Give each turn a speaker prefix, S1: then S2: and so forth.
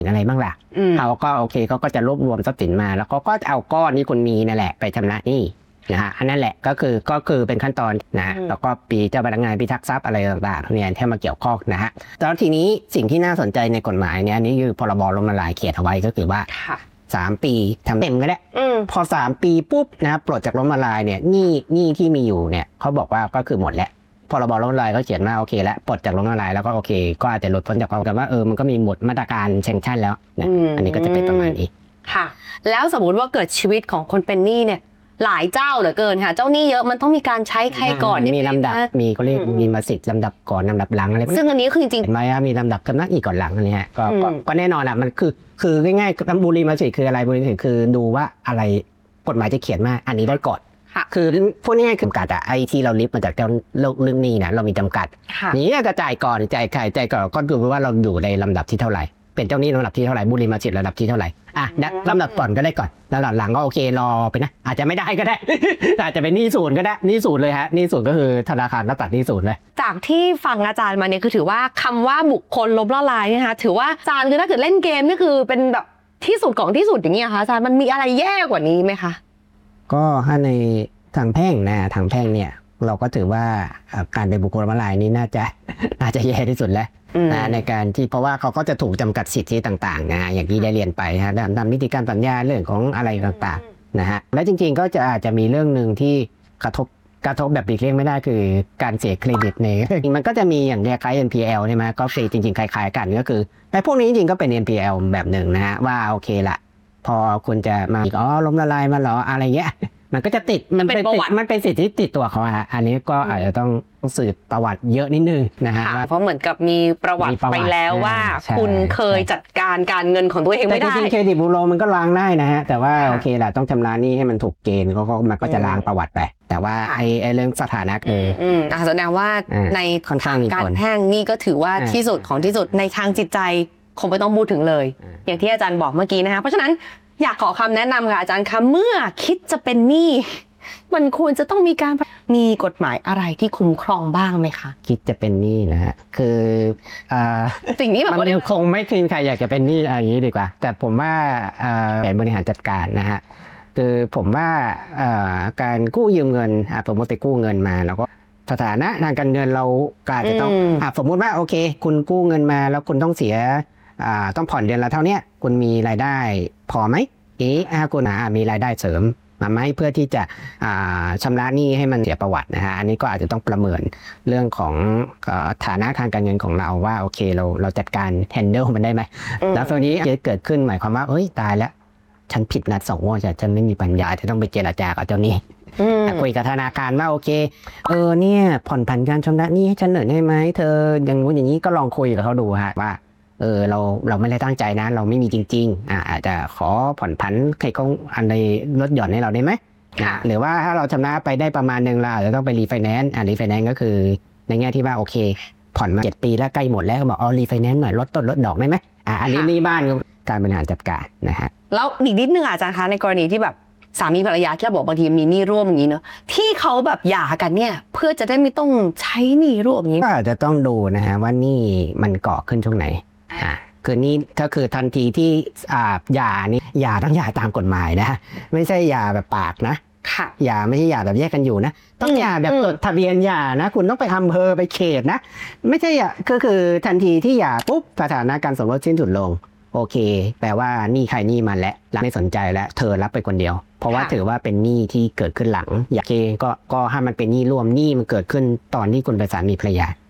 S1: อะไรบ้างล่ะเขาก็โอเคเขาก็จะรวบรวมทรัพย์สินมาแล้วก็เอาก้อนที่คุณมีนั่นแหละไปชำระหนี้นะฮะอันนั้นแหละก็คือเป็นขั้นตอนนะแล้วก็ปีเจ้าพนักงานพิทักษ์ทรัพย์อะไรต่างๆเนี่ยที่มาเกี่ยวข้องนะฮะแล้วทีนี้สิ่งที่น่าสนใจในกฎหมายเนี่ยอันนี้คือพรบล้มละลายเขียนเอาไว้ก็คือว่า3 ปีทำเต็มก็ได้พอ3 ปีปุ๊บนะปลดจากล้มละลายเนี่ยหนี้ที่มีอยู่เนี่ยเขาบอกว่าก็คือหมดแล้วพรบล้มละลายก็เขียนว่าโอเคแล้วปลดจากล้มละลายแล้วก็โอเคก็อาจจะหลุดพ้นจากความกันว่ามันก็มีหมดมาตรการแซงชั่นแล้วนะอันนี้ก็จะเป็นประมาณนี้
S2: ค่ะแล้วสมมติว่าเกิดชีวิตของคนเป็นหนี้เนี่ยหลายเจ้าเหลือเกินค่ะเจ้าหนี้เยอะมันต้องมีการใช้ใครก่อน
S1: มีลำดับมีเขาเรียกมีมาสิทธิ์ลำดับก่อนลำดับหลังอะไร
S2: ซึ่งอันนี้คือจริง
S1: ๆมีลำดับชำระหนี้ก่อนหลังอันนี้ก็แน่นอนแหละมันคือง่ายๆบุรีมาสิทธิ์คืออะไรบุรีมาสิทธิ์คือดูว่าอะไรกฎหมายจะเขียนมาอันนี้ได้ก่อนคือพูดง่ายๆคือจำกัดไอ้ที่เราลิฟต์มาจากเรื่องนี้นะเรามีจำกัดนี้ก็จ่ายก่อนจ่ายใครจ่ายก่อนก็ดูว่าเราอยู่ในลำดับที่เท่าไหร่เป็นเจ้าหนี้ลำดับที่เท่าไหร่บุรีมาสิทธิ์ระดับที่เท่าไหร่ลำดับก่อนก็ได้ก่อนแล้วหลังก็โอเครอไปนะอาจจะไม่ได้ก็ได้ อาจจะเป็นหนี้ศูนย์ก็ได้หนี้ศูนย์เลยฮะหนี้ศูนย์ก็คือธนาคารรับตัดหนี้ศูนย์เลย
S2: จากที่ฟังอาจารย์มาเนี่ยคือถือว่าคำว่าบุคคลล้มละลายเนี่ยนะคะถือว่าอาจารย์คือถ้าเกิดเล่นเกมนี่คือเป็นแบบที่สุดของที่สุดอย่างนี้ค่ะอาจารย์มันมีอะไรแย่กว่านี้ไหมคะ
S1: ก็ถ้าในทางแพ่งเนี่ยเราก็ถือว่าการเป็นบุคคลล้มละลายนี่น่าจะแย่ที่สุดแล้วในการที่เพราะว่าเขาก็จะถูกจำกัดสิทธิต่างๆนะอย่างที่ได้เรียนไปนะตามนิติการสัญญาเรื่องของอะไรต่างๆนะฮะและจริงๆก็อาจจะมีเรื่องหนึ่งที่กระทบแบบหลีกเลี่ยงไม่ได้คือการเสียเครดิตในมันก็จะมีอย่างคล้าย NPL ใช่ไหมก็ฟรีจริงๆคล้ายๆกันก็คือไอ้พวกนี้จริงๆก็เป็น NPL แบบหนึ่งนะฮะว่าโอเคละพอคุณจะมาล้มละลายมาหรออะไรเงี้ยมันก็จะติดมันเป็นสิทธิติดตัวเขาฮะอันนี้ก็อาจจะต้องสืบประวัติเยอะนิดนึงนะฮะ
S2: เพราะเหมือนกับมีประวัติไปแล้วว่าคุณเคยจัดการเงินของตัวเองไม่ได้
S1: แต่จริงๆเครดิตบูโรมันก็ล้างได้นะฮะแต่ว่าโอเคแหละต้องชำระหนี้ให้มันถูกเกณฑ์มันก็จะล้างประวัติไปแต่ว่าไอ้เรื่องสถานะ
S2: แสดงว่าใน
S1: ค่อนข้างมี
S2: การแพ่งนี่ก็ถือว่าที่สุดของที่สุดในทางจิตใจคงไม่ต้องพูดถึงเลยอย่างที่อาจารย์บอกเมื่อกี้นะคะเพราะฉะนั้นอยากขอคำแนะนำค่ะอาจารย์คะเมื่อคิดจะเป็นหนี้มันควรจะต้องมีกฎหมายอะไรที่คุ้มครองบ้างไหมคะ
S1: คิดจะเป็นหนี้นะฮะคือ
S2: สิ่งนี้แบบ
S1: มันคงไม่มีใครอยากจะเป็นหนี้อะไรอย่างนี้ดีกว่าแต่ผมว่าแผนบริหารจัดการนะฮะคือผมว่าการกู้ยืมเงินผมไปกู้เงินมาแล้วก็สถานะทางการเงินเราก็อาจจะต้องสมมุติว่าโอเคคุณกู้เงินมาแล้วคุณต้องเสียต้องผ่อนเดือนละเท่านี้คุณมีรายได้พอไหมคุณมีรายได้เสริมมาไหมเพื่อที่จะชำระหนี้ให้มันเสียประวัตินะฮะอันนี้ก็อาจจะต้องประเมินเรื่องของฐานะทางการเงินของเราว่าโอเคเราจัดการแฮนเดิลมันได้ไหมแล้วตรงนี้เกิดขึ้นหมายความว่าเฮ้ยตายแล้วฉันผิดนัด2 งวดฉันไม่มีปัญญาจะต้องไปเจรจากับเจ้าหนี้คุยกับธนาคารว่าโอเคเนี่ยผ่อนผันการชำระหนี้ให้ฉันหน่อยได้ไหมเธออย่างงู้นอย่างนี้ก็ลองคุยกับเขาดูฮะว่าเราไม่ได้ตั้งใจนะเราไม่มีจริงๆอาจจะขอผ่อนผันใครก็อันใดลดหย่อนให้เราได้ไหมหรือว่าถ้าเราชำระไปได้ประมาณนึงเราอาจจะต้องไปรีไฟแนนซ์รีไฟแนนซ์ก็คือในแง่ที่ว่าโอเคผ่อนมา7 ปีแล้วใกล้หมดแล้วก็บอกรีไฟแนนซ์หน่อยลดต้นลดดอกได้ไหมอันนี้นี่บ้านการบริหารจัดการนะฮะ
S2: แล้วอีกนิดนึงอาจารย์คะในกรณีที่แบบสามีภรรยาที่เราบอกบางทีมีหนี้ร่วมอย่างนี้เนอะที่เขาแบบหย่ากันเนี่ยเพื่อจะได้ไม่ต้องใช้หนี้ร่วมอย่างนี้
S1: ก็อาจจะต้องดูนะฮะว่านี่มันก่อขึ้นช่วงไหนคือนี่ก็คือทันทีที่หย่าต้องหย่าตามกฎหมายนะไม่ใช่หย่าแบบปากนะหย่าไม่ใช่หย่าแบบแยกกันอยู่นะต้องหย่าแบบจดทะเบียนหย่านะคุณต้องไปอำเภอไปเขตนะไม่ใช่ก็คือทันทีที่หย่าปุ๊บสถานะการสมรสสิ้นสุดลงโอเคแปลว่านี่ใครนี่มันและไม่สนใจแล้วเธอรับไปคนเดียวเพราะว่าถือว่าเป็นหนี้ที่เกิดขึ้นหลังอยากก็ให้มันเป็นหนี้ร่วมหนี้มันเกิดขึ้นตอนที่คุณเป็นสามีภรรยา